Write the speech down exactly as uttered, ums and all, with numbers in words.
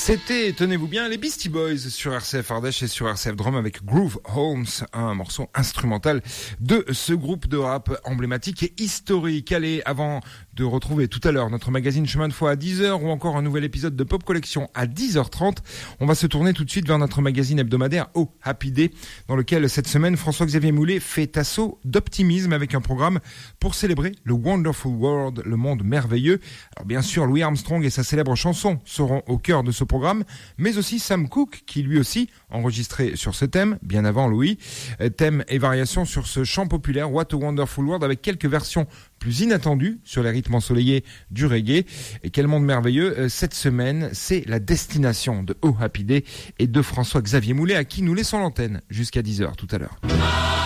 C'était, tenez-vous bien, les Beastie Boys sur R C F Ardèche et sur R C F Drum avec Groove Holmes, un morceau instrumental de ce groupe de rap emblématique et historique. Allez, avant de retrouver tout à l'heure notre magazine Chemin de Foi à dix heures ou encore un nouvel épisode de Pop Collection à dix heures trente, on va se tourner tout de suite vers notre magazine hebdomadaire Oh Happy Day, dans lequel cette semaine François-Xavier Moulet fait assaut d'optimisme avec un programme pour célébrer le Wonderful World, le monde merveilleux. Alors bien sûr, Louis Armstrong et sa célèbre chanson seront au cœur de ce programme, mais aussi Sam Cooke qui lui aussi enregistré sur ce thème, bien avant Louis, thème et variations sur ce chant populaire What a Wonderful World, avec quelques versions plus inattendues sur les rythmes ensoleillés du reggae. Et quel monde merveilleux, cette semaine, c'est la destination de Oh Happy Day et de François-Xavier Moulet, à qui nous laissons l'antenne jusqu'à dix heures tout à l'heure.